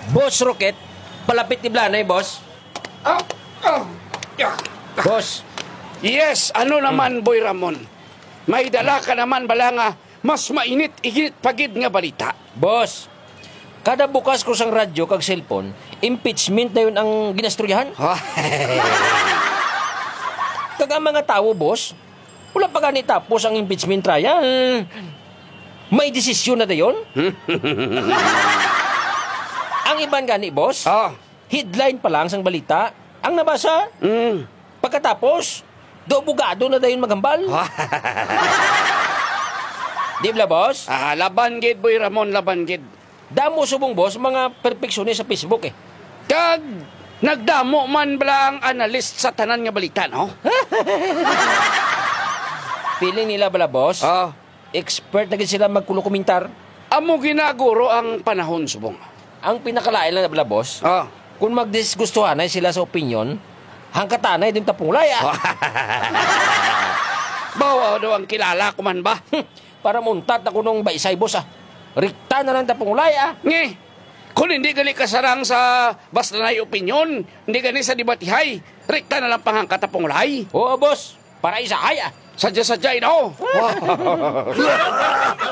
Boss Rocket, palapit ni Blanay, boss. Oh, oh, yeah. Boss, Yes, ano naman, Boy Ramon? May dala ka naman bala nga mas mainit igit pagid nga balita. boss. Kada bukas ko sang radyo kag cellphone, impeachment na yun ang ginasturyahan. Kag ang mga tao, boss, wala pa gani tapos ang impeachment trial. May desisyon na dayon. Ang iban gani, boss, Oh, headline pa lang sang balita. Ang nabasa, pagkatapos, bugado na dayon magambal. Di ba, boss? laban gid, Boy Ramon, laban gid. Damo subong, boss, mga perfectionist sa Facebook eh. Kag nagdamo man bala ang analyst sa tanan nga balita, no? Feeling nila bala, boss, Oh, expert na gid sila magkulo-komentar. amo ginaguro ang panahon subong. Ang pinakalain lang na bala, boss, Oh. kung magdisgustuhanay sila sa opinion, hangkatanay din tapulay ah. Bawa daw ang kilala ko man ba? Para muntat ako nung baisay, boss ah. Rikta na lang tapulay ah. Nge, kung hindi gali kasarang sa basta na opinion, hindi gali sa debatihay, rekta na lang panghangkat na pangulay. Oo, boss, para isahay ah. Sadya-sadya, no?